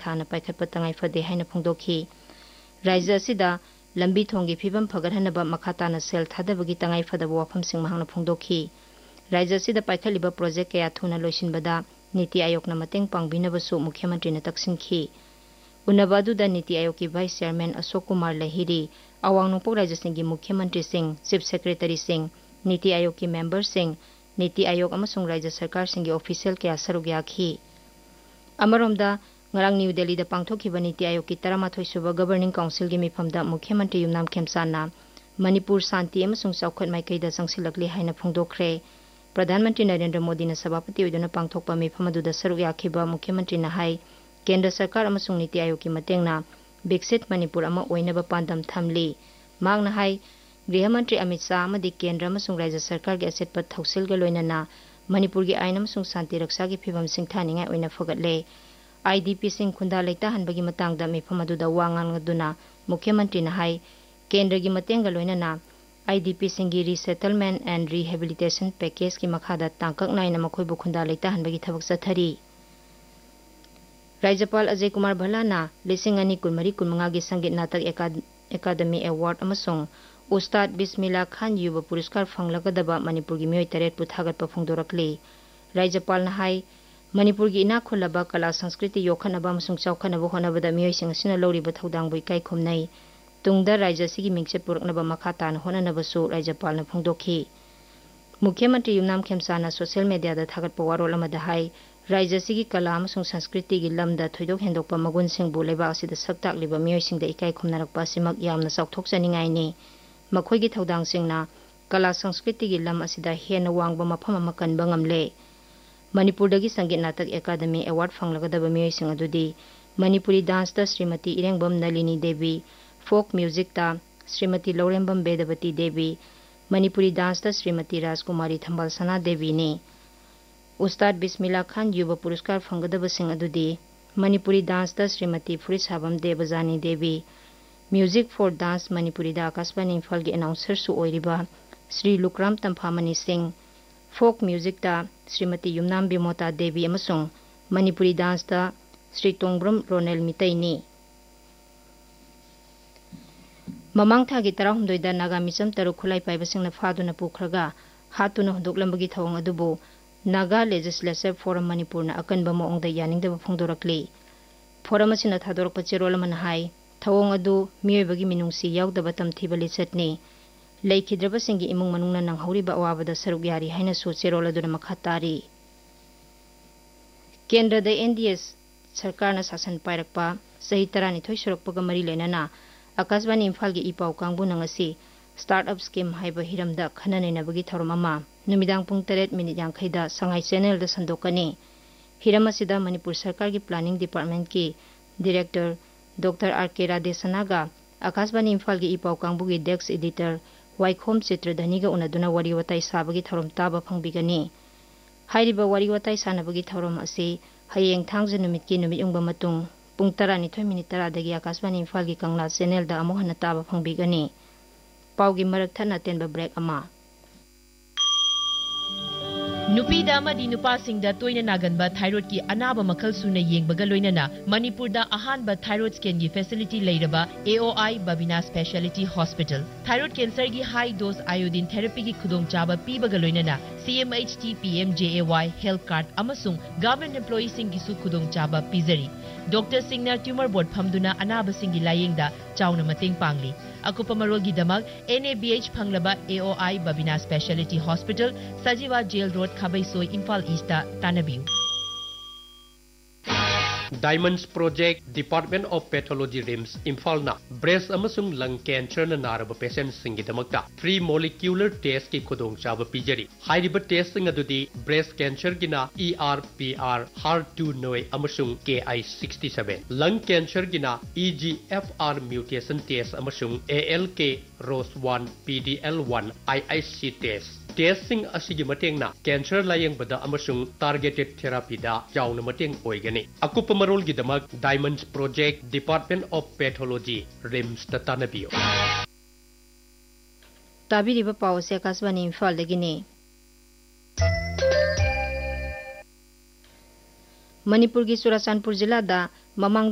थाना पाइखटप तंगाई फदे हाइना फोंदोखी राज्य असिदा लंबी थोंगी फिबम फगरहनब मखाताना सेल थादबगी तंगाई फदब वाफमसिंग महांगना फोंदोखी राज्य असिदा पाइखलिबा प्रोजेक्ट कया थुना लोइसिनबदा नीति आयोगना मतेंग पांगबिनबसु मुख्यमंत्री ने तकसिनखी उन्नबादुदा नीति आयोग की वाइस चेयरमैन अशोक कुमार लहिरी अवांग नोंपोक राज्य सिंह की मुख्यमंत्री सिंह चीफ सेक्रेटरी सिंह नीति आयोग की मेंबर सिंह नीति आयोग अमसुंग राज्य सरकार सिंह की ऑफिशियल कया सरुक याखी अमरोमदा ngarang New Delhi da pangthokhiba niti ayog ki 13 suba governing council gi mifamda mukhyamantri Yumnam Khemsana Manipur Santi amasung chaukhot maikai da sangsilakli haina phongdokhre Pradhan Mantri Narendra Modi na sabapati oiduna pangthokpa mifamadu da saruk yakhiba mukhyamantri na hai Kendra Sarkar amasung niti ayog ki matengna Biksit Manipur ama oinaba pandam thamli magna hai Griha Mantri Amit Shah amadi Kendra amasung Rajya Sarkar gi asetpa thausil ga loinana Manipur gi ain amasung santi raksa gi phibam singthaningai oina fogatle IDP Singh खुंदा लेता हनबगी मतंग दा मिफम अदुदा वांगान गदुना मुख्यमंत्री ना high केंद्र की मतेंग लोइनना IDP Singh की resettlement and rehabilitation package की मखादा तांकक नाइना मखोइबु खुंदा लेता हनबगी थबक सथरी राज्यपाल अजय कुमार भल्लाना लिसिंग अनि कुमरी कुमंगा की संगीत नाटक एकाडमी अवार्ड अमसोंग उस्ताद बिस्मिल्ला खान युवा पुरस्कार फंगलगदबा मणिपुर की मियोय तरेट पुथागत पफोंदोरकले राज्यपाल ना हाई मणिपुर की इना खुलबा कला संस्कृति योखनबा अमसुंग चौखनबा होनबदा मियोयसिंग सिना लौरिबा थौदांग इकाई खुमनै तुंगदा राज्य सिगी मिंगसे पुरकनबा मखातान होननबसु राज्यपाल न फोंदोखी मुख्यमंत्री युमनाम खेमसाना सोशल मीडिया दा थागतपा वारोल अमदा हाई राज्य सिगी कला अमसुंग संस्कृति की लमदा थोइदोक हेंदोकपा मगुन सिंहबु लेबा असिदा सक्ताकलिबा मियोयसिंग दा इकाई खुमनरकपा सिमक यामना चौथोकचनिंगाइनी मखोइगी थौदांगसिंगना कला संस्कृति की लम असिदा हेन वांगबा मफम अमा कनबा ngamle मणिपुर दगी संगीत नाटक एकाडमी अवार्ड फंगलगदबा मियोयसिंग अदुदी मणिपुरी डांस दा श्रीमती इरेंगबम नलिनी देवी फोक म्यूजिक दा श्रीमती लौरेंबम बेदवती देवी मणिपुरी डांस दा श्रीमती राजकुमारी थंबल सना देवी ने उस्ताद बिस्मिल्ला खान युवा पुरस्कार फंगदबा सिंग अदुदी मणिपुरी डांस दा श्रीमती फुरिसाबम देवजानी देवी म्यूजिक फॉर डांस मणिपुरी दा आकाशवाणी इम्फाल की अनाउंसर सु ओइरिबा श्री लुकराम तंफामनी सिंह फोक म्यूजिक दा श्रीमती युमनाम बिमोता देवी अमसुंग मणिपुरी डांस दा श्री तोंग्ब्रम रोनेल मितैनी ममांग थागी 13 दा नागा मिचम तरु खुलाई पाइबसिंगना फादुना पुखरगा हातुना हुंदोकलंबगी थवंग अदुबो नागा लेजिस्लेटिव फोरम मणिपुरना अकनबा मोंगदा यानिंगदबा फोंदोरकली फोरम असिना थादोरकपा चेरोल मन हाई थवंग अदु मियोयबगी मिनुंगसी यावदबा तमथिबा लिचतनी लेखिद्रबसिंगी इमुंग मनुंगना नंगहौरिबा अवाबदा सरुक यारी हाइना सु चेरोल अदुना मखातारी केंद्र द NDS सरकारना शासन पाइरकपा सही 12 सुरकपगा मरी लेनना आकाशवाणी इम्फाल की इपाउ कांगबु नंगसी स्टार्टअप स्कीम हाइबा हिरमदा खननैनबगी थौरम अमा नुमिदांग पुंग 3:50 दा संगाई चैनल दा संदोकनी हिरम असिदा मणिपुर सरकार की प्लानिंग डिपार्टमेंट की director doctor RK राधेसनागा Akashvani Imphal की इपाउ कांगबु की डेस्क एडिटर वाइखोम चित्रधनीगा उनदुना वारी वताई साबगी थौरम ताबा फंगबिगनी हाइरिबा वारी वताई सानबगी थौरम असी हयेंग थांगजे नुमित की नुमित उंगबा मतुंग पुंग 12:30 दगी आकाशवाणी इम्फाल की कंगना चैनल दा अमु हना ताबा फंगबिगनी पाउगी मरक थना तेनबा ब्रेक अमा नुपीदा मदी नुपासिंगदा तोइना नागनबा थाइरोइड की अनाबा मखल सुना येंगबगा लोइनना मणिपुरदा अहानबा थाइरोइड स्कैन की facility लेरबा AOI Babina speciality hospital thyroid cancer की हाई डोज आयोडीन थेरेपी की खुदोंग चाबा पीबगा लोइनना CMHT PMJAY health card अमसुंग government employee Singh की सु खुदोंग चाबा पीजरी डॉक्टर सिंगना ट्यूमर बोर्ड फमदुना अनाबा सिंह की लायेंगदा चाउना मतेंग पांगली अकुपा मरोल की दमक NABH फंगलबा AOI Babina speciality hospital सजीवा jail road खाबैसोई Imphal ईस्टा तानबियु Diamonds Project Department of Pathology RIMS Imphal na breast amasung lung cancer na naraba patients singidamakta free molecular test ki khudong chaba pijari hairiba test sing adudi breast cancer gina ERPR HER2 noi amasung KI67 lung cancer gina EGFR mutation test amasung ALK ROS1 PDL1 IIC test testing asigi mateng na cancer layeng bada amasung targeted therapy da jauna mateng oigani akupa marol gidamak Diamonds Project Department of Pathology RIMS tatanabiyo tabiriba pause akaswani imphal dagini Manipur की चुराचानपुर जिला दा ममांग